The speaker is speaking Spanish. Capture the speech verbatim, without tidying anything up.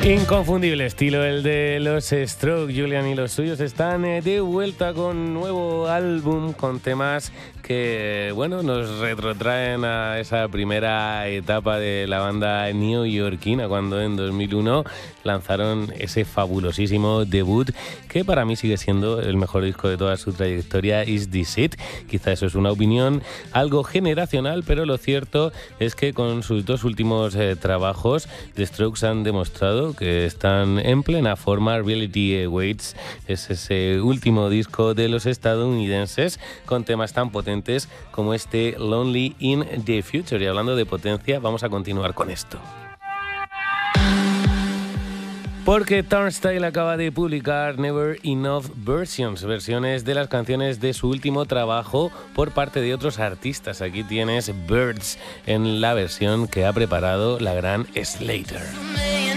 Inconfundible estilo el de los Strokes. Julian y los suyos están de vuelta con nuevo álbum, con temas que, bueno, nos retrotraen a esa primera etapa de la banda neoyorquina, cuando en dos mil uno lanzaron ese fabulosísimo debut, que para mí sigue siendo el mejor disco de toda su trayectoria, Is This It. Quizá eso es una opinión algo generacional, pero lo cierto es que con sus dos últimos eh, trabajos, The Strokes han demostrado que están en plena forma. Reality Awaits es ese último disco de los estadounidenses con temas tan potentes como este Lonely in the Future. Y hablando de potencia, vamos a continuar con esto. Porque Turnstile acaba de publicar Never Enough Versions, versiones de las canciones de su último trabajo por parte de otros artistas. Aquí tienes Birds en la versión que ha preparado la gran Slater.